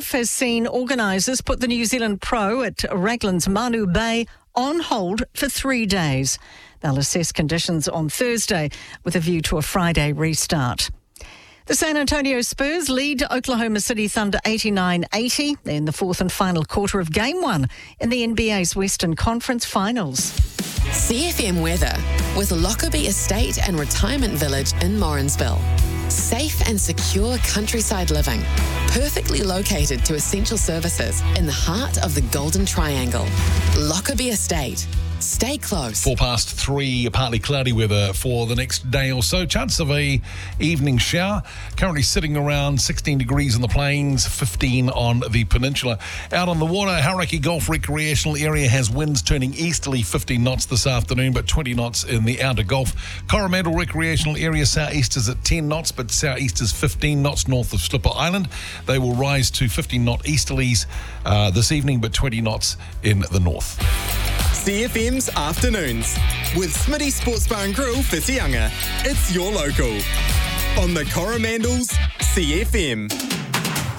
Golf has seen organisers put the New Zealand Pro at Raglan's Manu Bay on hold for 3 days. They'll assess conditions on Thursday with a view to a Friday restart. The San Antonio Spurs lead Oklahoma City Thunder 89-80 in the fourth and final quarter of Game 1 in the NBA's Western Conference Finals. CFM weather with Lockerbie Estate and Retirement Village in Morrinsville. Safe and secure countryside living, perfectly located to essential services in the heart of the Golden Triangle. Lockerbie Estate. Stay close. 3:04, partly cloudy weather for the next day or so. Chance of a evening shower. Currently sitting around 16 degrees in the plains, 15 on the peninsula. Out on the water, Hauraki Golf Recreational Area has winds turning easterly, 15 knots this afternoon, but 20 knots in the outer Gulf. Coromandel Recreational Area southeasters at 10 knots, but southeasters 15 knots north of Slipper Island. They will rise to 15 knot easterlies this evening, but 20 knots in the north. CFM's Afternoons with Smitty Sports Bar and Grill, Whitianga. It's your local on the Coromandel's CFM.